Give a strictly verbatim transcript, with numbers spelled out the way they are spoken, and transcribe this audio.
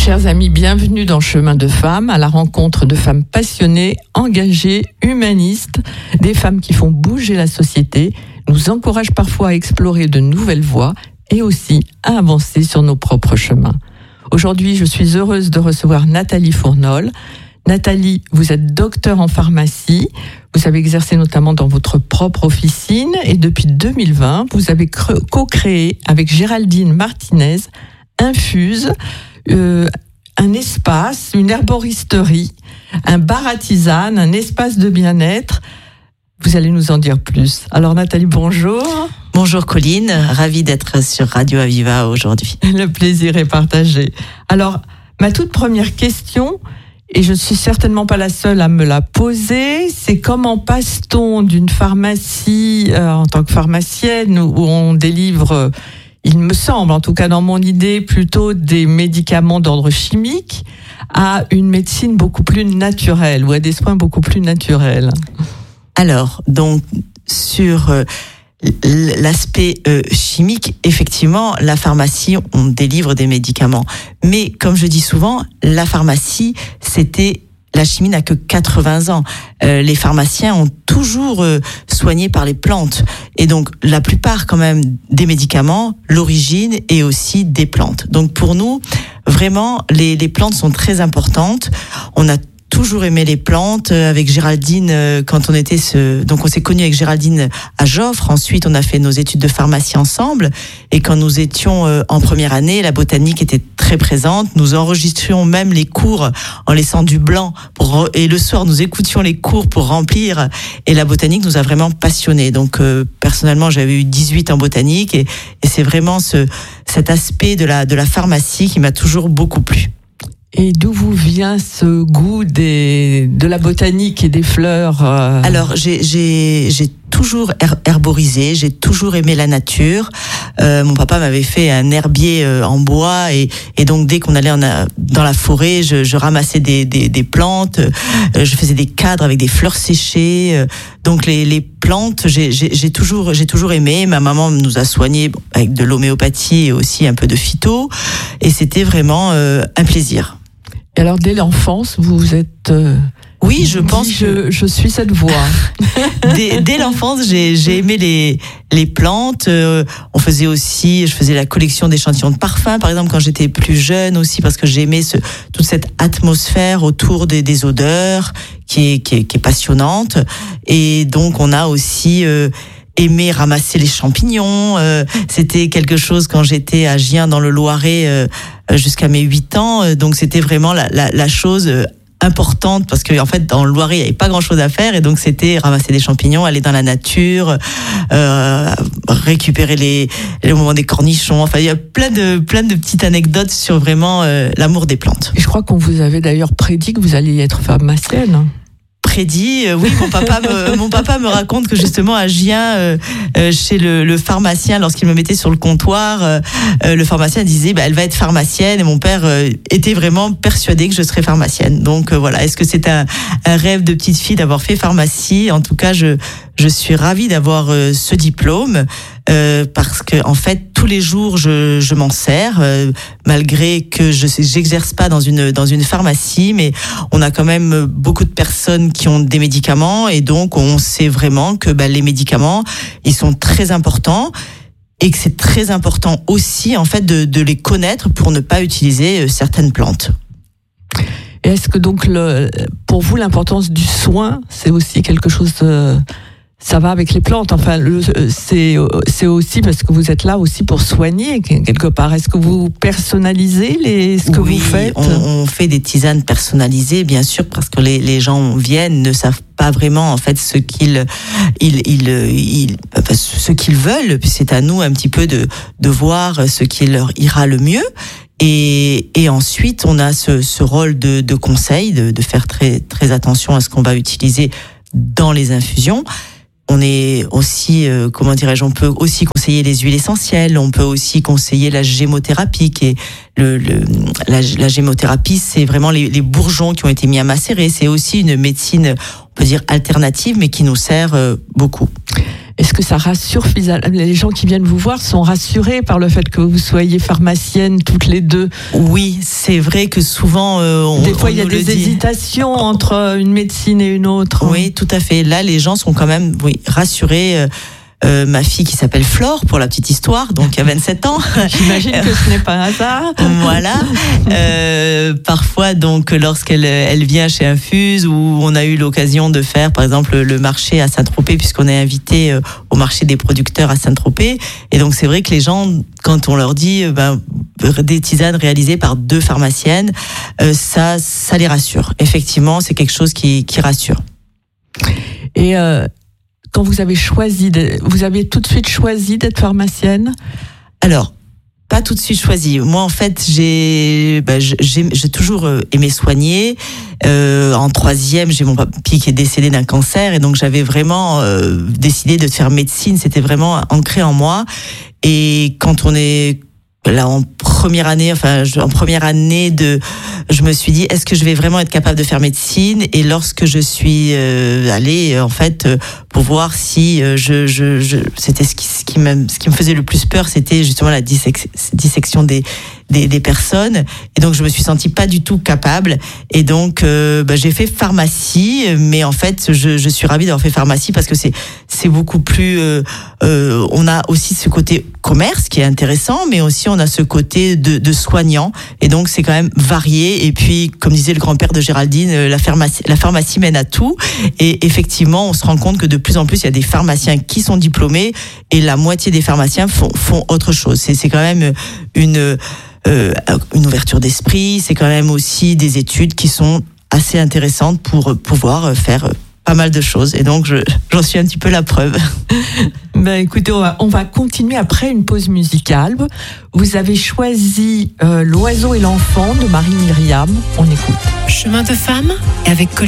Chers amis, bienvenue dans Chemin de Femmes, à la rencontre de femmes passionnées, engagées, humanistes, des femmes qui font bouger la société, nous encouragent parfois à explorer de nouvelles voies et aussi à avancer sur nos propres chemins. Aujourd'hui, je suis heureuse de recevoir Nathalie Fournol. Nathalie, vous êtes docteur en pharmacie, vous avez exercé notamment dans votre propre officine et depuis deux mille vingt, vous avez co-créé avec Géraldine Martinez Infuse, euh, un espace, une herboristerie, un bar à tisane, un espace de bien-être. Vous allez nous en dire plus. Alors Nathalie, bonjour. Bonjour Colline, ravie d'être sur Radio Aviva aujourd'hui. Le plaisir est partagé. Alors, ma toute première question, et je ne suis certainement pas la seule à me la poser, c'est comment passe-t-on d'une pharmacie euh, en tant que pharmacienne où on délivre, euh, il me semble, en tout cas dans mon idée, plutôt des médicaments d'ordre chimique, à une médecine beaucoup plus naturelle ou à des soins beaucoup plus naturels? Alors, donc, sur euh, l'aspect euh, chimique, effectivement, la pharmacie, on délivre des médicaments. Mais, comme je dis souvent, la pharmacie, c'était... La chimie n'a que quatre-vingts ans. Euh, les pharmaciens ont toujours euh, soigné par les plantes. Et donc, la plupart, quand même, des médicaments, l'origine est aussi des plantes. Donc, pour nous, vraiment, les, les plantes sont très importantes. On a toujours aimé les plantes. Avec Géraldine, quand on était ce, donc on s'est connus avec Géraldine à Joffre. Ensuite, on a fait nos études de pharmacie ensemble. Et quand nous étions en première année, la botanique était très présente. Nous enregistrions même les cours en laissant du blanc pour, et le soir, nous écoutions les cours pour remplir. Et la botanique nous a vraiment passionnés. Donc, euh, personnellement, j'avais eu dix-huit en botanique et, et c'est vraiment ce, cet aspect de la, de la pharmacie qui m'a toujours beaucoup plu. Et d'où vous vient ce goût des, de la botanique et des fleurs? euh... Alors, j'ai, j'ai, j'ai toujours herborisé, j'ai toujours aimé la nature. Euh, mon papa m'avait fait un herbier en bois et, et donc dès qu'on allait en a, dans la forêt, je, je ramassais des, des, des plantes, euh, je faisais des cadres avec des fleurs séchées. Euh, donc les, les plantes, j'ai, j'ai, j'ai toujours, j'ai toujours aimé. Ma maman nous a soignés bon, avec de l'homéopathie et aussi un peu de phyto, et c'était vraiment euh, un plaisir. Et alors, dès l'enfance, vous vous êtes... Euh, oui, je pense dit, que... Je, je suis cette voie. dès, dès l'enfance, j'ai, j'ai aimé les, les plantes. Euh, on faisait aussi... Je faisais la collection d'échantillons de parfums, par exemple, quand j'étais plus jeune aussi, parce que j'aimais ce, toute cette atmosphère autour des, des odeurs qui est, qui, est, qui est passionnante. Et donc, on a aussi... Euh, aimé ramasser les champignons. Euh, c'était quelque chose quand j'étais à Gien dans le Loiret euh, jusqu'à mes huit ans. Euh, donc c'était vraiment la, la, la chose euh, importante parce que en fait dans le Loiret il n'y avait pas grand chose à faire et donc c'était ramasser des champignons, aller dans la nature, euh, récupérer les, les moments des cornichons. Enfin il y a plein de plein de petites anecdotes sur vraiment euh, l'amour des plantes. Et je crois qu'on vous avait d'ailleurs prédit que vous alliez être pharmacienne. Prédit, euh, oui, mon papa me, mon papa me raconte que justement à Gien, euh, euh, chez le, le pharmacien, lorsqu'il me mettait sur le comptoir, euh, euh, le pharmacien disait, bah, elle va être pharmacienne, et mon père euh, était vraiment persuadé que je serais pharmacienne. Donc euh, voilà, est-ce que c'est un, un rêve de petite fille d'avoir fait pharmacie? En tout cas, je je suis ravie d'avoir euh, ce diplôme euh, parce que en fait tous les jours je je m'en sers euh, malgré que je j'exerce pas dans une dans une pharmacie, mais on a quand même beaucoup de personnes qui ont des médicaments et donc on sait vraiment que bah, les médicaments ils sont très importants et que c'est très important aussi en fait de de les connaître pour ne pas utiliser certaines plantes. Et est-ce que donc le, pour vous l'importance du soin c'est aussi quelque chose de... Ça va avec les plantes, enfin, le, c'est, c'est aussi parce que vous êtes là aussi pour soigner quelque part. Est-ce que vous personnalisez les, ce que oui, vous faites? on, on fait des tisanes personnalisées, bien sûr, parce que les, les gens viennent, ne savent pas vraiment en fait ce qu'ils, ils, ils, ils, ce qu'ils veulent. Puis c'est à nous un petit peu de, de voir ce qui leur ira le mieux. Et, et ensuite, on a ce, ce rôle de, de conseil, de, de faire très, très attention à ce qu'on va utiliser dans les infusions. On est aussi, euh, comment dirais-je, on peut aussi conseiller les huiles essentielles, on peut aussi conseiller la gémothérapie, qui est le, le la, la gémothérapie, c'est vraiment les, les bourgeons qui ont été mis à macérer. C'est aussi une médecine, on peut dire alternative, mais qui nous sert euh, beaucoup. est-ce que ça rassure les gens qui viennent vous voir sont rassurés par le fait que vous soyez pharmaciennes toutes les deux? Oui, c'est vrai que souvent euh, on, des fois on il y a des dit. hésitations entre une médecine et une autre. Oui, tout à fait. Là, les gens sont quand même oui, rassurés. Euh, Euh, ma fille qui s'appelle Flore, pour la petite histoire, donc il y a vingt-sept ans. J'imagine que ce n'est pas un hasard. Voilà. Euh, parfois, donc, lorsqu'elle elle vient chez Infuse, où on a eu l'occasion de faire, par exemple, le marché à Saint-Tropez, puisqu'on est invité euh, au marché des producteurs à Saint-Tropez. Et donc, c'est vrai que les gens, quand on leur dit euh, ben, des tisanes réalisées par deux pharmaciennes, euh, ça, ça les rassure. Effectivement, c'est quelque chose qui, qui rassure. Et euh, quand vous avez choisi, de, vous avez tout de suite choisi d'être pharmacienne? Alors, pas tout de suite choisi. Moi, en fait, j'ai, bah, j'ai, j'ai toujours aimé soigner. Euh, en troisième, j'ai mon papy qui est décédé d'un cancer, et donc j'avais vraiment euh, décidé de faire médecine. C'était vraiment ancré en moi. Et quand on est là en première année, enfin en première année de, je me suis dit est-ce que je vais vraiment être capable de faire médecine? Et lorsque je suis euh, allée en fait euh, pour voir si euh, je, je, je, c'était ce qui, ce qui me, ce qui me faisait le plus peur, c'était justement la dissec- dissection des Des, des personnes, et donc je me suis sentie pas du tout capable, et donc euh, bah, j'ai fait pharmacie, mais en fait je, je suis ravie d'avoir fait pharmacie parce que c'est c'est beaucoup plus euh, euh, on a aussi ce côté commerce qui est intéressant, mais aussi on a ce côté de, de soignant, et donc c'est quand même varié. Et puis comme disait le grand-père de Géraldine, la pharmacie la pharmacie mène à tout, et effectivement on se rend compte que de plus en plus il y a des pharmaciens qui sont diplômés, et la moitié des pharmaciens font font autre chose. C'est c'est quand même une Euh, une ouverture d'esprit, c'est quand même aussi des études qui sont assez intéressantes pour pouvoir faire pas mal de choses, et donc je, j'en suis un petit peu la preuve. Ben écoutez, on va, on va continuer après une pause musicale. Vous avez choisi euh, L'oiseau et l'enfant de Marie Myriam, on écoute. Chemin de femme avec Colline.